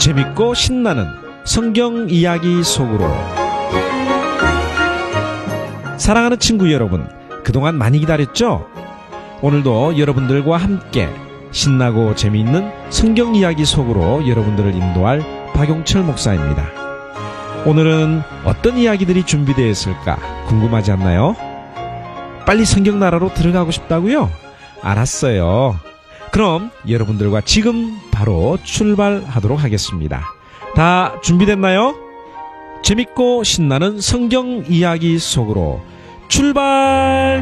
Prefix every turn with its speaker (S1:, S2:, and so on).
S1: 재밌고 신나는 성경 이야기 속으로. 사랑하는 친구 여러분, 그동안 많이 기다렸죠? 오늘도 여러분들과 함께 신나고 재미있는 성경 이야기 속으로 여러분들을 인도할 박용철 목사입니다. 오늘은 어떤 이야기들이 준비되어 있을까 궁금하지 않나요? 빨리 성경 나라로 들어가고 싶다고요? 알았어요. 그럼 여러분들과 지금 바로 출발하도록 하겠습니다. 다 준비됐나요? 재밌고 신나는 성경 이야기 속으로 출발!